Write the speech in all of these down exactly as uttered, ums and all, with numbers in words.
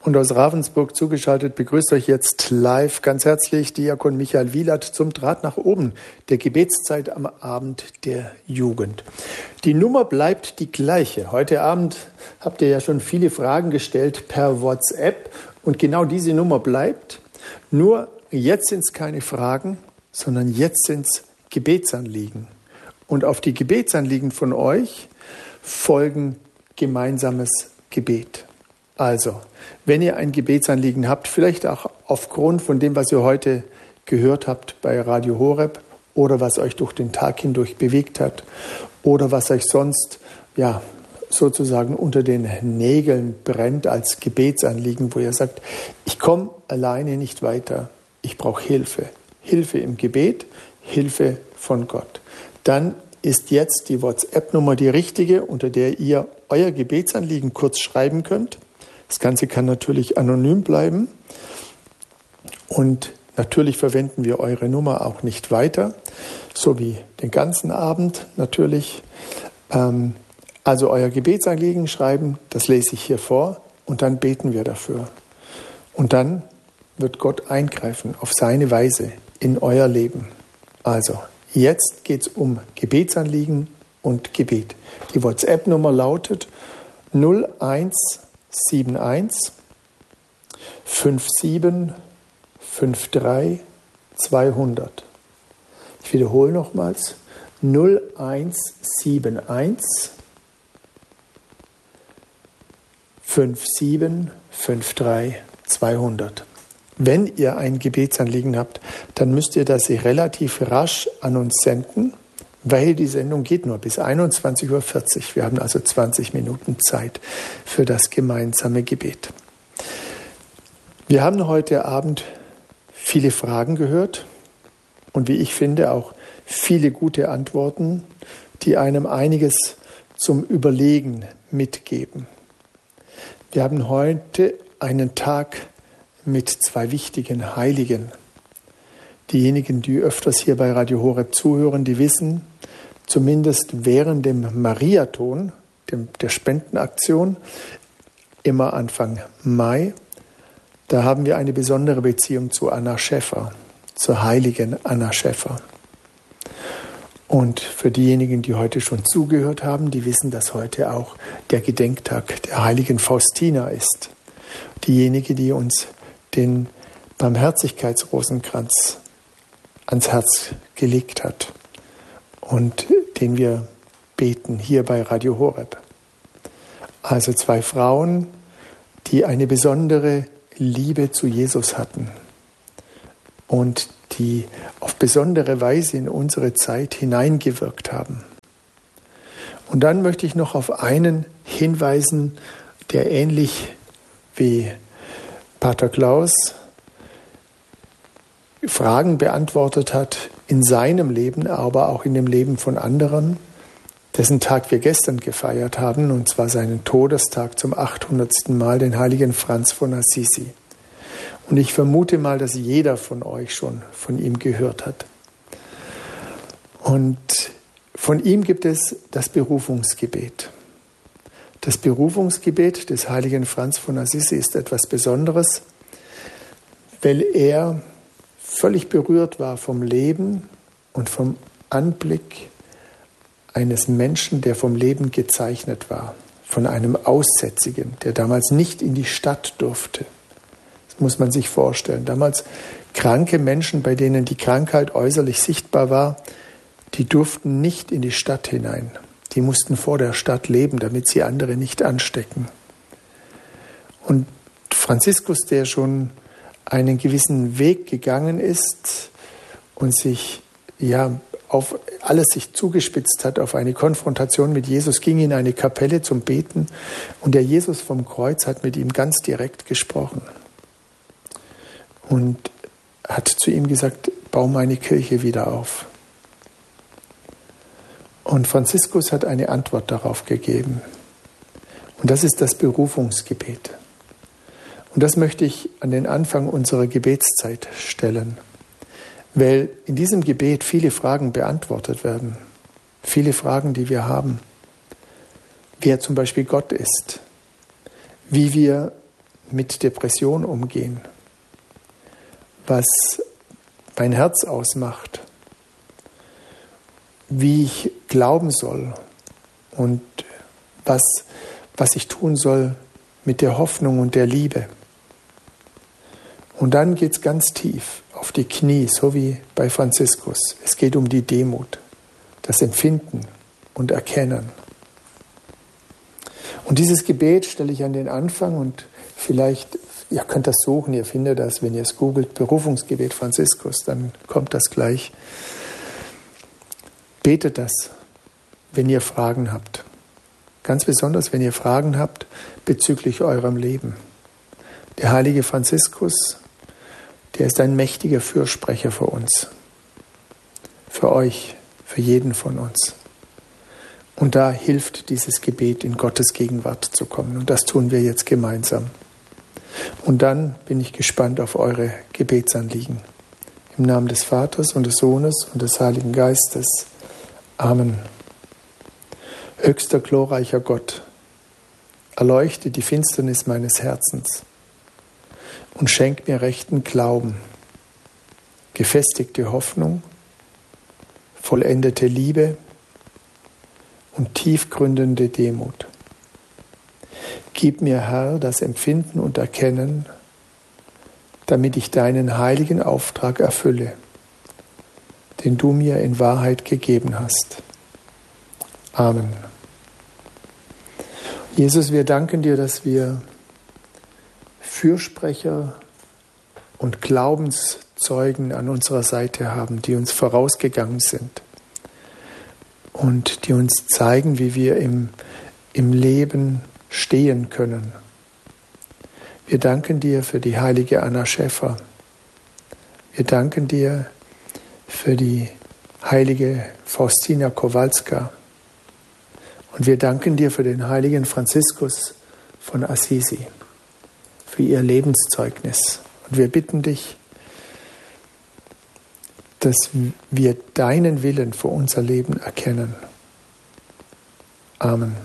Und aus Ravensburg zugeschaltet begrüßt euch jetzt live ganz herzlich Diakon Michael Wielert zum Draht nach oben, der Gebetszeit am Abend der Jugend. Die Nummer bleibt die gleiche. Heute Abend habt ihr ja schon viele Fragen gestellt per WhatsApp und genau diese Nummer bleibt. Nur jetzt sind es keine Fragen, sondern jetzt sind es Gebetsanliegen. Und auf die Gebetsanliegen von euch folgen gemeinsames Gebet. Also, wenn ihr ein Gebetsanliegen habt, vielleicht auch aufgrund von dem, was ihr heute gehört habt bei Radio Horeb oder was euch durch den Tag hindurch bewegt hat oder was euch sonst ja sozusagen unter den Nägeln brennt als Gebetsanliegen, wo ihr sagt, ich komme alleine nicht weiter, ich brauche Hilfe. Hilfe im Gebet, Hilfe von Gott. Dann ist jetzt die WhatsApp-Nummer die richtige, unter der ihr euer Gebetsanliegen kurz schreiben könnt. Das Ganze kann natürlich anonym bleiben und natürlich verwenden wir eure Nummer auch nicht weiter, so wie den ganzen Abend natürlich. Also euer Gebetsanliegen schreiben, das lese ich hier vor und dann beten wir dafür. Und dann wird Gott eingreifen auf seine Weise in euer Leben. Also jetzt geht es um Gebetsanliegen und Gebet. Die WhatsApp-Nummer lautet null eins sieben eins fünf sieben fünf drei zweihundert. Ich wiederhole nochmals null eins sieben eins fünf sieben fünf drei zweihundert. Wenn ihr ein Gebetsanliegen habt, dann müsst ihr das relativ rasch an uns senden, weil die Sendung geht nur bis einundzwanzig Uhr vierzig. Wir haben also zwanzig Minuten Zeit für das gemeinsame Gebet. Wir haben heute Abend viele Fragen gehört und wie ich finde auch viele gute Antworten, die einem einiges zum Überlegen mitgeben. Wir haben heute einen Tag mit zwei wichtigen Heiligen. Diejenigen, die öfters hier bei Radio Horeb zuhören, die wissen, zumindest während dem Mariathon, dem, der Spendenaktion, immer Anfang Mai, da haben wir eine besondere Beziehung zu Anna Schäffer, zur heiligen Anna Schäffer. Und für diejenigen, die heute schon zugehört haben, die wissen, dass heute auch der Gedenktag der heiligen Faustina ist. Diejenige, die uns den Barmherzigkeitsrosenkranz ans Herz gelegt hat und den wir beten hier bei Radio Horeb. Also zwei Frauen, die eine besondere Liebe zu Jesus hatten und die auf besondere Weise in unsere Zeit hineingewirkt haben. Und dann möchte ich noch auf einen hinweisen, der ähnlich wie Pater Klaus Fragen beantwortet hat in seinem Leben, aber auch in dem Leben von anderen, dessen Tag wir gestern gefeiert haben, und zwar seinen Todestag zum achthundertsten Mal, den heiligen Franz von Assisi. Und ich vermute mal, dass jeder von euch schon von ihm gehört hat. Und von ihm gibt es das Berufungsgebet. Das Berufungsgebet des heiligen Franz von Assisi ist etwas Besonderes, weil er völlig berührt war vom Leben und vom Anblick eines Menschen, der vom Leben gezeichnet war, von einem Aussätzigen, der damals nicht in die Stadt durfte. Das muss man sich vorstellen. Damals kranke Menschen, bei denen die Krankheit äußerlich sichtbar war, die durften nicht in die Stadt hinein. Die mussten vor der Stadt leben, damit sie andere nicht anstecken. Und Franziskus, der schon einen gewissen Weg gegangen ist und sich ja auf alles sich zugespitzt hat auf eine Konfrontation mit Jesus, ging in eine Kapelle zum Beten und der Jesus vom Kreuz hat mit ihm ganz direkt gesprochen und hat zu ihm gesagt, bau meine Kirche wieder auf. Und Franziskus hat eine Antwort darauf gegeben. Und das ist das Berufungsgebet. Und das möchte ich an den Anfang unserer Gebetszeit stellen, weil in diesem Gebet viele Fragen beantwortet werden. Viele Fragen, die wir haben. Wer zum Beispiel Gott ist, wie wir mit Depression umgehen, was mein Herz ausmacht, wie ich glauben soll und was, was ich tun soll mit der Hoffnung und der Liebe. Und dann geht es ganz tief auf die Knie, so wie bei Franziskus. Es geht um die Demut, das Empfinden und Erkennen. Und dieses Gebet stelle ich an den Anfang und vielleicht, ihr könnt das suchen, ihr findet das, wenn ihr es googelt, Berufungsgebet Franziskus, dann kommt das gleich. Betet das, wenn ihr Fragen habt. Ganz besonders, wenn ihr Fragen habt bezüglich eurem Leben. Der heilige Franziskus, der ist ein mächtiger Fürsprecher für uns, für euch, für jeden von uns. Und da hilft dieses Gebet, in Gottes Gegenwart zu kommen. Und das tun wir jetzt gemeinsam. Und dann bin ich gespannt auf eure Gebetsanliegen. Im Namen des Vaters und des Sohnes und des Heiligen Geistes. Amen. Höchster, glorreicher Gott, erleuchte die Finsternis meines Herzens und schenk mir rechten Glauben, gefestigte Hoffnung, vollendete Liebe und tiefgründende Demut. Gib mir, Herr, das Empfinden und Erkennen, damit ich deinen heiligen Auftrag erfülle, den du mir in Wahrheit gegeben hast. Amen. Jesus, wir danken dir, dass wir Fürsprecher und Glaubenszeugen an unserer Seite haben, die uns vorausgegangen sind und die uns zeigen, wie wir im, im Leben stehen können. Wir danken dir für die heilige Anna Schäffer. Wir danken dir für die heilige Faustina Kowalska. Und wir danken dir für den heiligen Franziskus von Assisi, für ihr Lebenszeugnis. Und wir bitten dich, dass wir deinen Willen für unser Leben erkennen. Amen.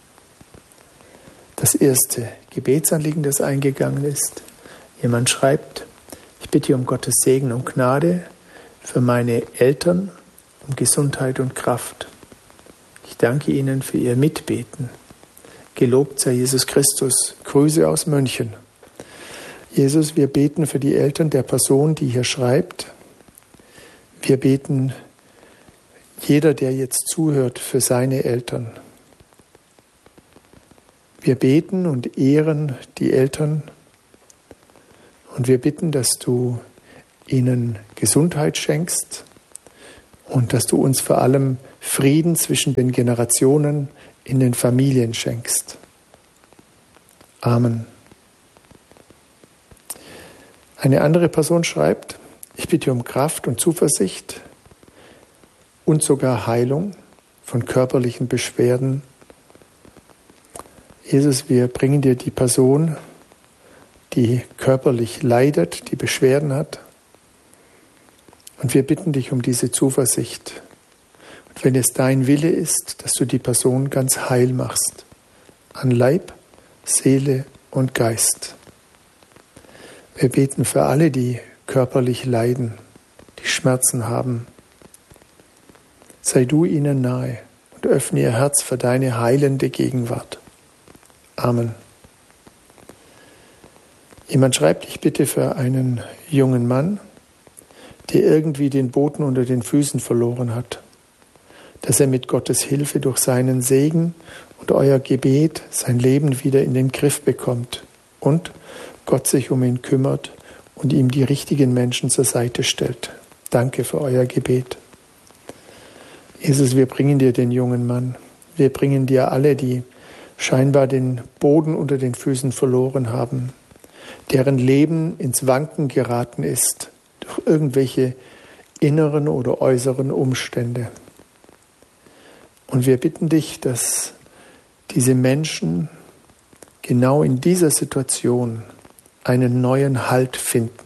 Das erste Gebetsanliegen, das eingegangen ist. Jemand schreibt, ich bitte um Gottes Segen und Gnade für meine Eltern, um Gesundheit und Kraft. Ich danke Ihnen für Ihr Mitbeten. Gelobt sei Jesus Christus. Grüße aus München. Jesus, wir beten für die Eltern der Person, die hier schreibt. Wir beten, jeder, der jetzt zuhört, für seine Eltern. Wir beten und ehren die Eltern und wir bitten, dass du ihnen Gesundheit schenkst und dass du uns vor allem Frieden zwischen den Generationen in den Familien schenkst. Amen. Eine andere Person schreibt, ich bitte um Kraft und Zuversicht und sogar Heilung von körperlichen Beschwerden. Jesus, wir bringen dir die Person, die körperlich leidet, die Beschwerden hat. Und wir bitten dich um diese Zuversicht. Und wenn es dein Wille ist, dass du die Person ganz heil machst, an Leib, Seele und Geist. Wir beten für alle, die körperlich leiden, die Schmerzen haben. Sei du ihnen nahe und öffne ihr Herz für deine heilende Gegenwart. Amen. Jemand schreibt, ich bitte für einen jungen Mann, der irgendwie den Boden unter den Füßen verloren hat, dass er mit Gottes Hilfe durch seinen Segen und euer Gebet sein Leben wieder in den Griff bekommt und Gott sich um ihn kümmert und ihm die richtigen Menschen zur Seite stellt. Danke für euer Gebet. Jesus, wir bringen dir den jungen Mann. Wir bringen dir alle, die scheinbar den Boden unter den Füßen verloren haben, deren Leben ins Wanken geraten ist durch irgendwelche inneren oder äußeren Umstände. Und wir bitten dich, dass diese Menschen genau in dieser Situation einen neuen Halt finden,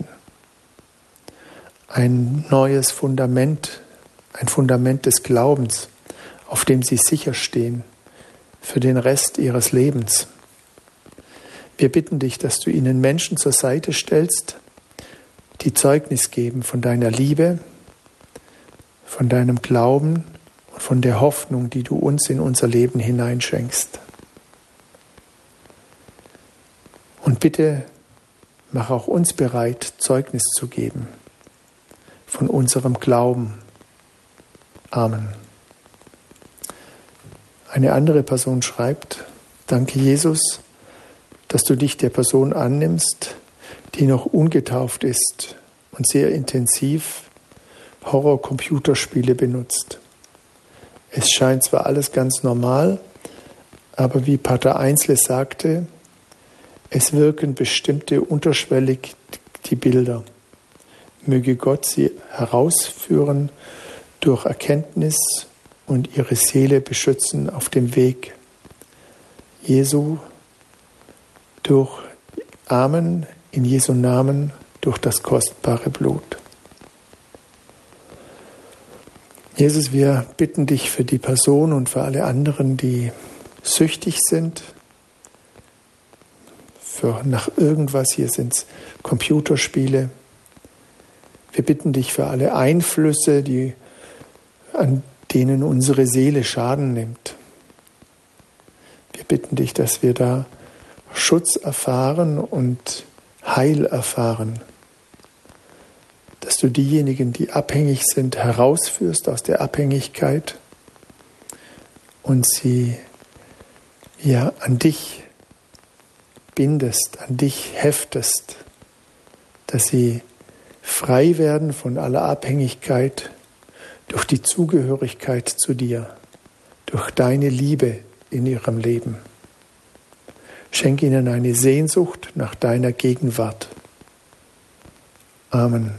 ein neues Fundament, ein Fundament des Glaubens, auf dem sie sicher stehen für den Rest ihres Lebens. Wir bitten dich, dass du ihnen Menschen zur Seite stellst, die Zeugnis geben von deiner Liebe, von deinem Glauben und von der Hoffnung, die du uns in unser Leben hineinschenkst. Und bitte mach auch uns bereit, Zeugnis zu geben von unserem Glauben. Amen. Eine andere Person schreibt: Danke, Jesus, dass du dich der Person annimmst, die noch ungetauft ist und sehr intensiv Horror-Computerspiele benutzt. Es scheint zwar alles ganz normal, aber wie Pater Einsle sagte, es wirken bestimmte unterschwellig die Bilder. Möge Gott sie herausführen durch Erkenntnis und ihre Seele beschützen auf dem Weg Jesu durch Amen, in Jesu Namen, durch das kostbare Blut. Jesus, wir bitten dich für die Person und für alle anderen, die süchtig sind, für nach irgendwas, hier sind es Computerspiele. Wir bitten dich für alle Einflüsse, die, an denen unsere Seele Schaden nimmt. Wir bitten dich, dass wir da Schutz erfahren und Heil erfahren. Dass du diejenigen, die abhängig sind, herausführst aus der Abhängigkeit und sie ja an dich bindest, an dich heftest, dass sie frei werden von aller Abhängigkeit durch die Zugehörigkeit zu dir, durch deine Liebe in ihrem Leben. Schenk ihnen eine Sehnsucht nach deiner Gegenwart. Amen.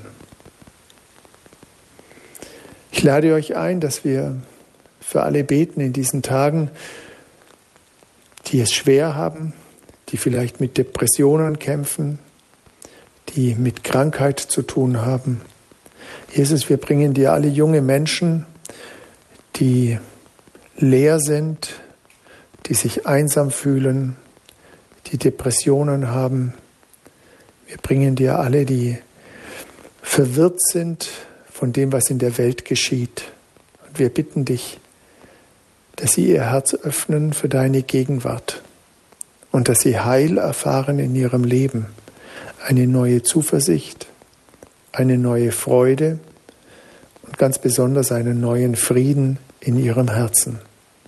Ich lade euch ein, dass wir für alle beten in diesen Tagen, die es schwer haben, die vielleicht mit Depressionen kämpfen, die mit Krankheit zu tun haben. Jesus, wir bringen dir alle junge Menschen, die leer sind, die sich einsam fühlen, die Depressionen haben. Wir bringen dir alle, die verwirrt sind von dem, was in der Welt geschieht. Und wir bitten dich, dass sie ihr Herz öffnen für deine Gegenwart und dass sie Heil erfahren in ihrem Leben, eine neue Zuversicht, eine neue Freude und ganz besonders einen neuen Frieden in ihrem Herzen.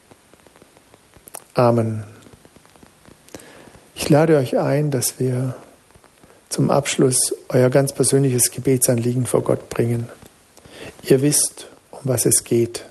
Amen. Ich lade euch ein, dass wir zum Abschluss euer ganz persönliches Gebetsanliegen vor Gott bringen. Ihr wisst, um was es geht.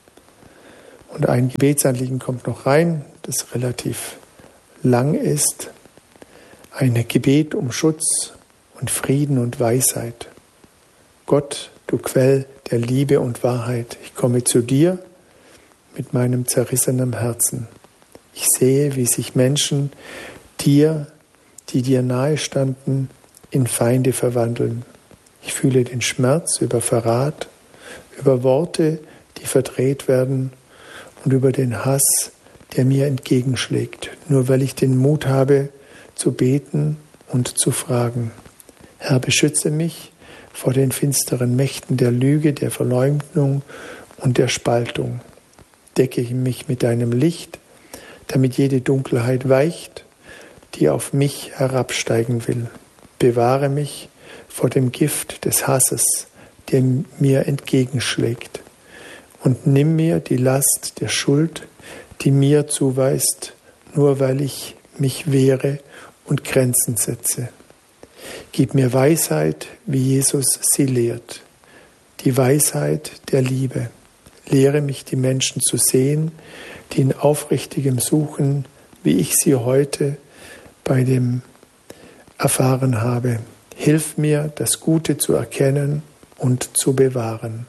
Und ein Gebetsanliegen kommt noch rein, das relativ lang ist. Ein Gebet um Schutz und Frieden und Weisheit. Gott, du Quell der Liebe und Wahrheit, ich komme zu dir mit meinem zerrissenen Herzen. Ich sehe, wie sich Menschen dir, die dir nahe standen, in Feinde verwandeln. Ich fühle den Schmerz über Verrat, über Worte, die verdreht werden und über den Hass, der mir entgegenschlägt, nur weil ich den Mut habe, zu beten und zu fragen. Herr, beschütze mich vor den finsteren Mächten der Lüge, der Verleumdung und der Spaltung. Decke mich mit deinem Licht, damit jede Dunkelheit weicht, die auf mich herabsteigen will. Bewahre mich vor dem Gift des Hasses, der mir entgegenschlägt. Und nimm mir die Last der Schuld, die mir zuweist, nur weil ich mich wehre und Grenzen setze. Gib mir Weisheit, wie Jesus sie lehrt, die Weisheit der Liebe. Lehre mich, die Menschen zu sehen, die in aufrichtigem Suchen, wie ich sie heute bei dem erfahren habe. Hilf mir, das Gute zu erkennen und zu bewahren.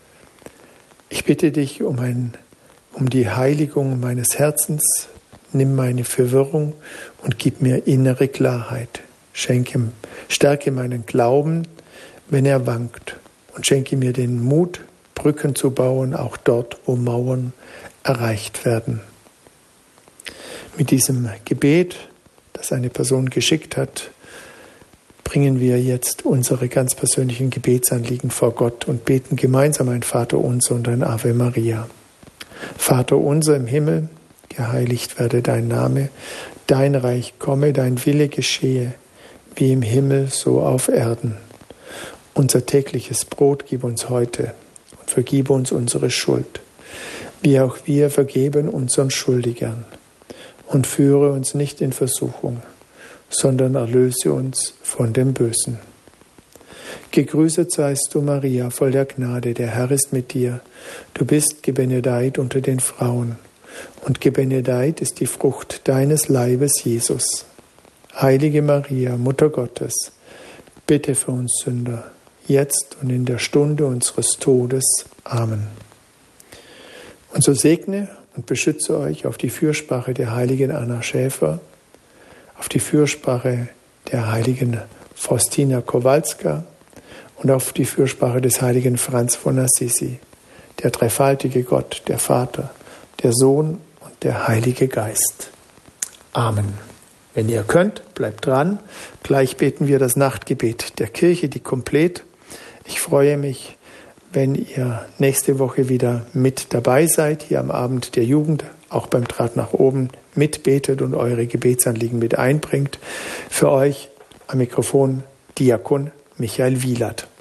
Ich bitte dich um, ein, um die Heiligung meines Herzens. Nimm meine Verwirrung und gib mir innere Klarheit. Schenke, stärke meinen Glauben, wenn er wankt, und schenke mir den Mut, Brücken zu bauen, auch dort, wo Mauern erreicht werden. Mit diesem Gebet das eine Person geschickt hat, bringen wir jetzt unsere ganz persönlichen Gebetsanliegen vor Gott und beten gemeinsam ein Vaterunser und ein Ave Maria. Vater unser im Himmel, geheiligt werde dein Name, dein Reich komme, dein Wille geschehe, wie im Himmel, so auf Erden. Unser tägliches Brot gib uns heute und vergib uns unsere Schuld, wie auch wir vergeben unseren Schuldigern. Und führe uns nicht in Versuchung, sondern erlöse uns von dem Bösen. Gegrüßet seist du, Maria, voll der Gnade, der Herr ist mit dir. Du bist gebenedeit unter den Frauen, und gebenedeit ist die Frucht deines Leibes, Jesus. Heilige Maria, Mutter Gottes, bitte für uns Sünder, jetzt und in der Stunde unseres Todes. Amen. Und so segne und beschütze euch auf die Fürsprache der heiligen Anna Schäfer, auf die Fürsprache der heiligen Faustina Kowalska und auf die Fürsprache des heiligen Franz von Assisi, der dreifaltige Gott, der Vater, der Sohn und der Heilige Geist. Amen. Wenn ihr könnt, bleibt dran. Gleich beten wir das Nachtgebet der Kirche, die Komplett. Ich freue mich, wenn ihr nächste Woche wieder mit dabei seid, hier am Abend der Jugend, auch beim Draht nach oben, mitbetet und eure Gebetsanliegen mit einbringt. Für euch am Mikrofon Diakon Michael Wielert.